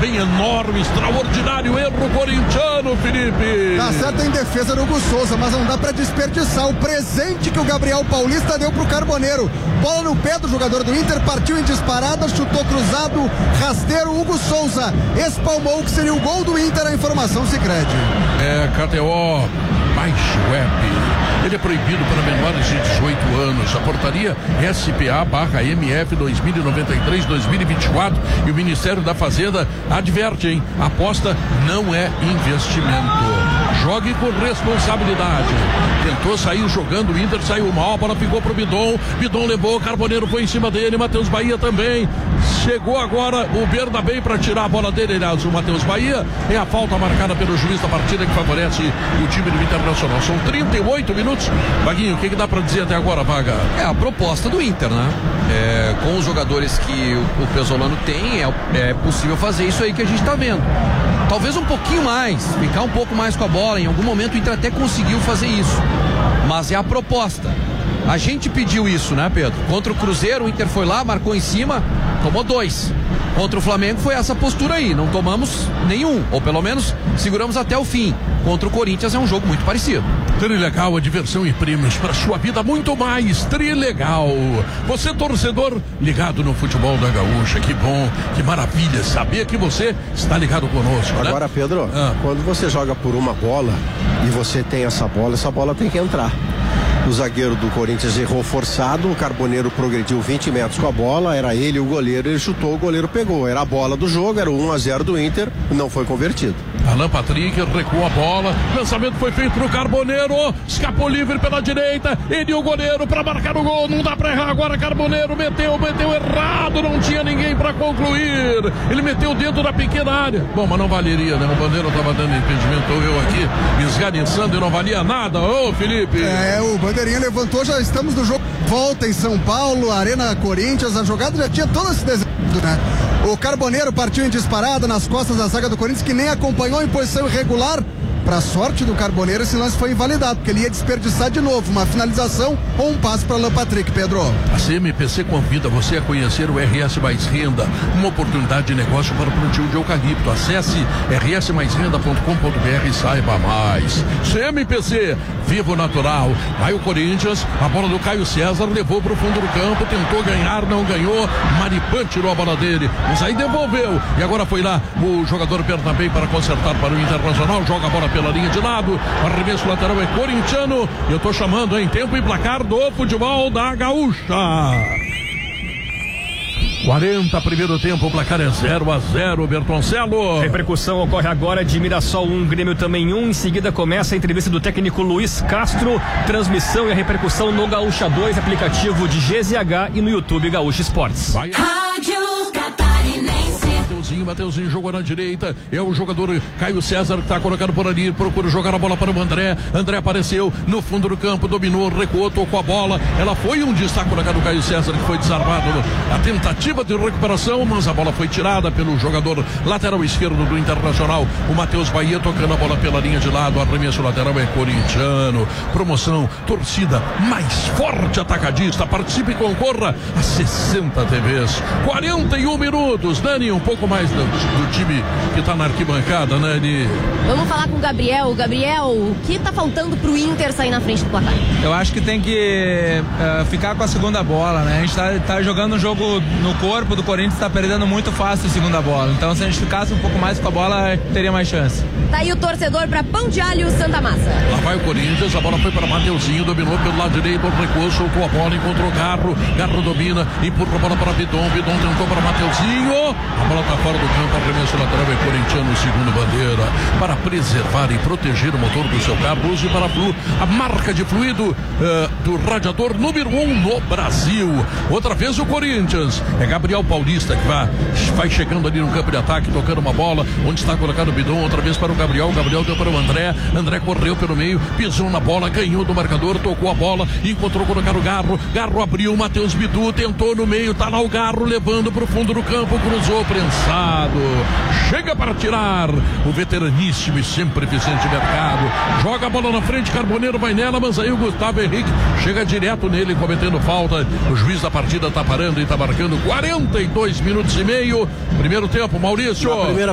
também enorme, extraordinário erro corintiano, Felipe. Tá certo em defesa do Hugo Souza, mas não dá pra desperdiçar o presente que o Gabriel Paulista deu pro Carboneiro. Bola no pé do jogador do Inter, partiu em disparada, chutou cruzado, rasteiro, Hugo Souza espalmou o que seria o gol do Inter. A informação Sicredi. KTO, baixe o app. Ele é proibido para menores de 18 anos. A portaria SPA/MF 2093-2024 e o Ministério da Fazenda adverte, hein? A aposta não é investimento. Jogue com responsabilidade. Tentou sair jogando, o Inter saiu mal, a bola ficou pro Bidon. Bidon levou, Carboneiro foi em cima dele, Matheus Bahia também. Chegou agora o Bernabé para tirar a bola dele, aliás, o Matheus Bahia. É a falta marcada pelo juiz da partida que favorece o time do Internacional. São 38 minutos. Vaguinho, o que dá para dizer até agora, Vaga? É a proposta do Inter, né? Com os jogadores que o Pesolano tem, é possível fazer isso aí que a gente tá vendo. Talvez um pouquinho mais, ficar um pouco mais com a bola. Em algum momento o Inter até conseguiu fazer isso. Mas é a proposta. A gente pediu isso, né, Pedro? Contra o Cruzeiro, o Inter foi lá, marcou em cima, tomou 2. Contra o Flamengo foi essa postura aí, não tomamos nenhum, ou pelo menos seguramos até o fim. Contra o Corinthians é um jogo muito parecido. Trilegal, a diversão e prêmios para sua vida muito mais. Trilegal. Você, torcedor, ligado no futebol da Gaúcha, que bom, que maravilha saber que você está ligado conosco, né? Agora, Pedro, quando você joga por uma bola e você tem essa bola tem que entrar. O zagueiro do Corinthians errou forçado, o Carboneiro progrediu 20 metros com a bola, era ele o goleiro, ele chutou, o goleiro pegou. Era a bola do jogo, era o 1-0 do Inter, não foi convertido. Alan Patrick recuou a bola, lançamento foi feito pro Carboneiro, escapou livre pela direita, ele e o goleiro para marcar o gol, não dá pra errar agora. Carboneiro meteu errado, não tinha ninguém pra concluir, ele meteu dentro da pequena área. Bom, mas não valeria, né? O Bandeira tava dando impedimento, eu aqui me esganiçando e não valia nada. Ô, Felipe. O Bandeirinha levantou, já estamos no jogo. Volta em São Paulo, Arena Corinthians, a jogada já tinha todo esse desenho, né? O Carboneiro partiu em disparada nas costas da zaga do Corinthians, que nem acompanhou em posição irregular. Pra sorte do Carboneiro, esse lance foi invalidado, porque ele ia desperdiçar de novo uma finalização ou um passe para Alan Patrick, Pedro. A CMPC convida você a conhecer o RS Mais Renda, uma oportunidade de negócio para o plantio de eucalipto. Acesse rsmaisrenda.com.br e saiba mais. CMPC, vivo natural. Vai o Corinthians, a bola do Caio César levou para o fundo do campo, tentou ganhar, não ganhou. Maripan tirou a bola dele, mas aí devolveu. E agora foi lá o jogador Bernabé para consertar para o Internacional, joga a bola pela linha de lado, arremesso lateral é corintiano. Eu tô chamando em tempo e placar do futebol da Gaúcha. 40, primeiro tempo, o placar é 0-0, Bertoncelo. Repercussão ocorre agora de Mirassol 1, Grêmio também 1. Em seguida começa a entrevista do técnico Luiz Castro. Transmissão e a repercussão no Gaúcha 2, aplicativo de GZH e no YouTube Gaúcha Esportes. Rádio Catarinense. Mateuzinho jogou na direita, é o jogador Caio César que está colocado por ali, procura jogar a bola para o André apareceu no fundo do campo, dominou, recuou, tocou a bola, ela foi onde está colocado o Caio César, que foi desarmado, a tentativa de recuperação, mas a bola foi tirada pelo jogador lateral esquerdo do Internacional, o Matheus Bahia tocando a bola pela linha de lado, arremesso lateral é corintiano, promoção, torcida mais forte atacadista, participe e concorra a 60 TVs, 41 minutos, Dani, um pouco mais do time que tá na arquibancada, né, Dani? Vamos falar com o Gabriel. Gabriel, o que tá faltando pro Inter sair na frente do placar? Eu acho que tem que ficar com a segunda bola, né? A gente tá jogando um jogo no corpo do Corinthians, tá perdendo muito fácil a segunda bola. Então, se a gente ficasse um pouco mais com a bola, teria mais chance. Tá aí o torcedor pra Pão de Alho Santa Massa. Lá vai o Corinthians, a bola foi para Mateuzinho, dominou pelo lado direito, recuou, soltou a bola, encontrou Garro domina, empurra a bola para Bidon tentou para Mateuzinho, a bola tá fora do campo, arremesso lateral é corintiano, segundo bandeira, para preservar e proteger o motor do seu carro, use para Flu, a marca de fluido do radiador número 1 no Brasil. Outra vez o Corinthians, é Gabriel Paulista que vai chegando ali no campo de ataque, tocando uma bola, onde está colocado o Bidon, outra vez para o Gabriel deu para o André correu pelo meio, pisou na bola, ganhou do marcador, tocou a bola, encontrou colocar o Garro abriu, Matheus Bidu tentou no meio, tá lá o Garro levando para o fundo do campo, cruzou, prensado, chega para tirar o veteraníssimo e sempre Vicente Mercado, joga a bola na frente, Carboneiro vai nela, mas aí o Gustavo Henrique chega direto nele, cometendo falta, o juiz da partida tá parando e tá marcando 42 minutos e meio, primeiro tempo, Maurício.